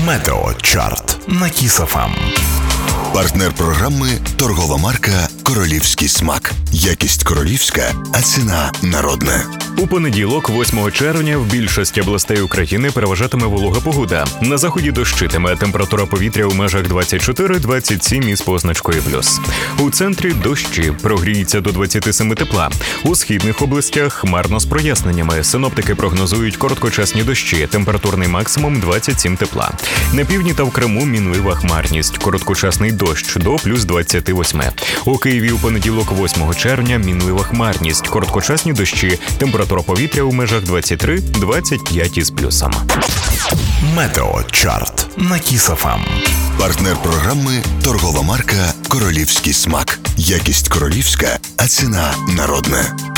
Метеочарт на Kiss FM. Партнер програми – торгова марка «Королівський смак». Якість королівська, а ціна народна. У понеділок, 8 червня, в більшості областей України переважатиме волога погода. На заході дощитиме, температура повітря у межах 24-27 із позначкою плюс. У центрі дощі, прогріється до 27 тепла. У східних областях хмарно з проясненнями. Синоптики прогнозують короткочасні дощі, температурний максимум 27 тепла. На півдні та в Криму мінлива хмарність, короткочасний дощ до плюс 28. У Києві у понеділок, 8 червня, мінлива хмарність, короткочасні дощі, температура повітря у межах 23-25 із плюсом. Метеочарт на Kiss FM. Партнер програми – торгова марка «Королівський смак». Якість королівська, а ціна народна.